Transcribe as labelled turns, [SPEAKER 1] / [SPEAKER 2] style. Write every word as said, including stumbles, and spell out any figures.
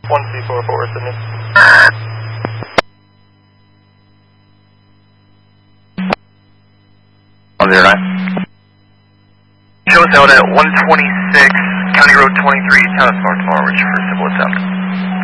[SPEAKER 1] one C four four, Sydney.
[SPEAKER 2] one zero nine. Shows out at one twenty-six, County Road twenty-three, Town of Baltimore, Richard for Civil Attempt.